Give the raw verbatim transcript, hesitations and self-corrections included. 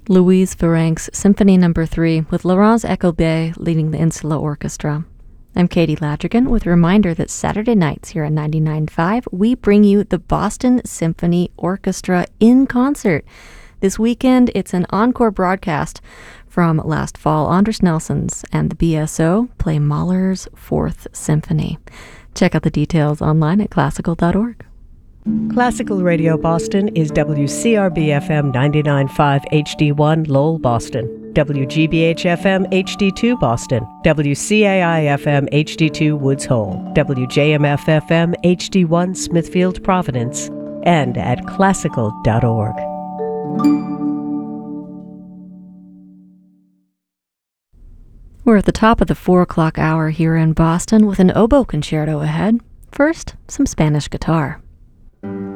Louise Virenque's Symphony Number three with Laurence Eckelbey leading the Insula Orchestra. I'm Katie Ladrigan with a reminder that Saturday nights here at ninety-nine point five, we bring you the Boston Symphony Orchestra in concert. This weekend, it's an encore broadcast from last fall. Anders Nelsons and the B S O play Mahler's Fourth Symphony. Check out the details online at classical dot org. Classical Radio Boston is W C R B F M ninety-nine point five H D one Lowell, Boston, W G B H F M H D two Boston, W C A I F M H D two Woods Hole, W J M F F M H D one Smithfield, Providence, and at classical dot org. We're at the top of the four o'clock hour here in Boston with an oboe concerto ahead. First, some Spanish guitar.